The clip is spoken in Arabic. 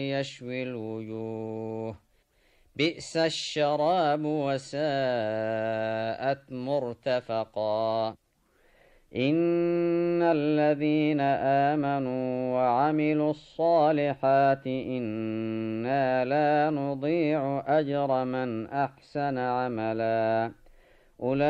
يشوي الوجوه بئس الشراب وساءت مرتفقا إن الذين آمنوا وعملوا الصالحات إنا لا نضيع أجر من أحسن عملا